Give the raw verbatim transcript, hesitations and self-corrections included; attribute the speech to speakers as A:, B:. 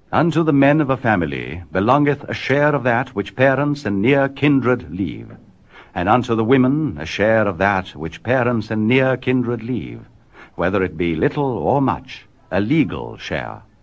A: Unto the men of a family belongeth a share of that which parents and near kindred leave, and unto the women a share of that which parents and near kindred leave, whether it be little or much, a legal share.